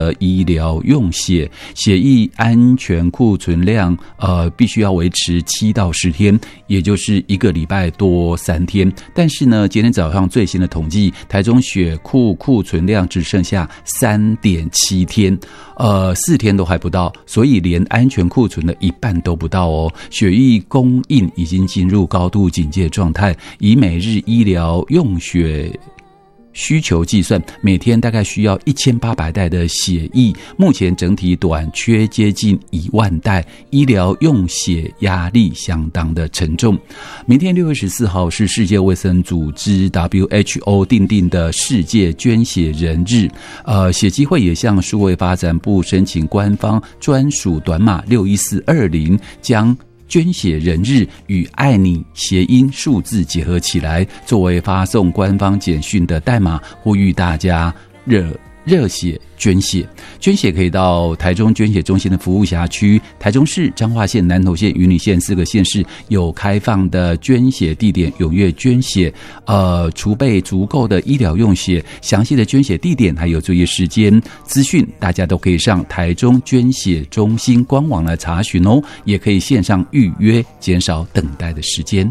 医疗用血液安全库存量必须要维持7到10天，也就是1个礼拜多3天。但是呢，今天早上最新的统计，台中血库库存量只剩下3.7天，4天都还不到，所以连安全库存的一半都不到哦。血液供应已经进入高度警戒状态，以每日医疗用血需求计算，每天大概需要1800袋的血液，目前整体短缺接近1万袋，医疗用血压力相当的沉重。明天6月14号是世界卫生组织 WHO 订定的世界捐血人日，血基会也向数位发展部申请官方专属短码61420，将捐血人日与爱你谐音数字结合起来，作为发送官方简讯的代码，呼吁大家热血捐血。捐血可以到台中捐血中心的服务辖区，台中市、彰化县、南投县、云林县4个县市有开放的捐血地点，踊跃捐血，储备足够的医疗用血。详细的捐血地点还有作业时间资讯，大家都可以上台中捐血中心官网来查询哦，也可以线上预约，减少等待的时间。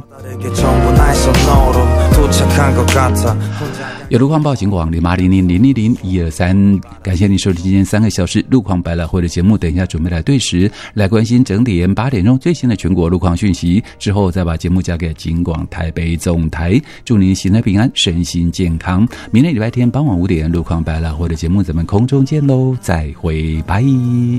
有路况报警广08000123，感谢你收听今天3个小时路况百老汇的节目。等一下准备来对时来关心整点8点钟最新的全国路况讯息，之后再把节目交给警广台北总台。祝您行得平安，身心健康。明天礼拜天傍晚5点路况百老汇的节目咱们空中见喽，再会，拜。